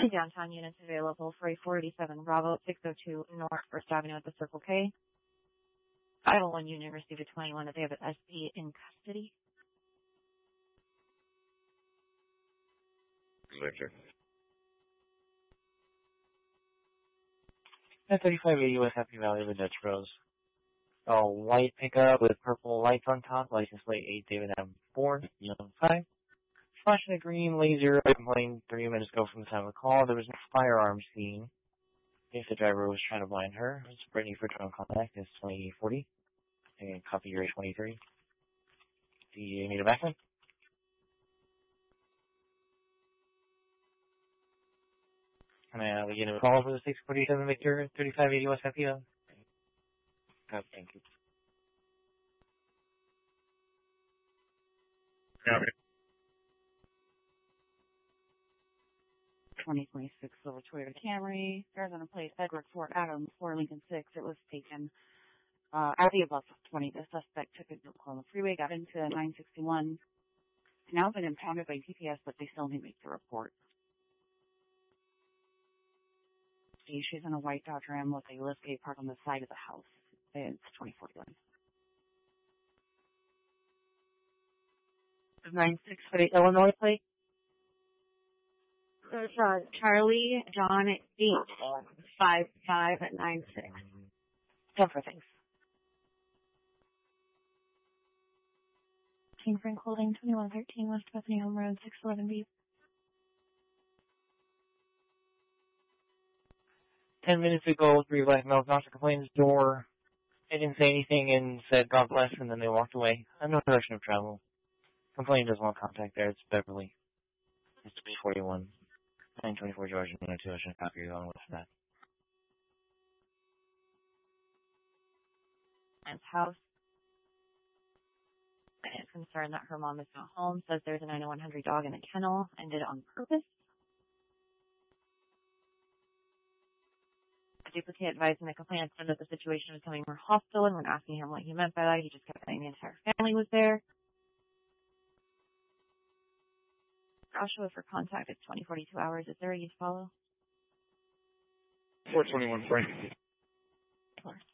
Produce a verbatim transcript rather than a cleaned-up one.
Downtown units available for a four eighty-seven Bravo, six oh two North First Avenue at the Circle K. five oh one unit received a twenty-one that they have an S P in custody. Victor. At thirty-five eighty West Happy Valley, the Dutch Bros. A white pickup with purple lights on top, license plate eight David M. four, young five. Flashing a green laser, I complained thirty minutes ago from the time of the call. There was no firearms seen. If the driver was trying to blind her, it's Brittany for drone contact. It's twenty forty. And copy your twenty-three. Do you need a backman? Can I uh, begin a call for the six forty-seven Victor, thirty-five eighty West Happy Valley? God, thank you. Copy. twenty twenty-six Silver Toyota Camry, Arizona plate, Edward Fort Adams, four Lincoln six. It was taken uh, at the above twenty. The suspect took it to Oklahoma Freeway, got into nine sixty-one. It's now been impounded by G P S, but they still need to make the report. See, she's in a white Dodge Ram with a liftgate parked on the side of the house. It's twenty forty-one. nine six for the Illinois plate. There's uh, Charlie John eight five five at nine six. Go for things. King Frank Holding twenty-one thirteen West Bethany Home Road six eleven B. Ten minutes ago, three black males knocked on the complainant's door. They didn't say anything and said God bless, and then they walked away. I have no direction of travel. Complainant doesn't want contact there. It's Beverly. It's B forty-one. nine twenty-four Georgia, one oh two. I should copy you on with that. And house. And is concerned that her mom is not home. Says there's a nine one hundred dog in a kennel and did it on purpose. A duplicate advising the complainant said that the situation was becoming more hostile, and when asking him what he meant by that, he just kept saying the entire family was there. Joshua for contact is twenty forty-two hours. Is there a use follow? four twenty-one Frank. Of course.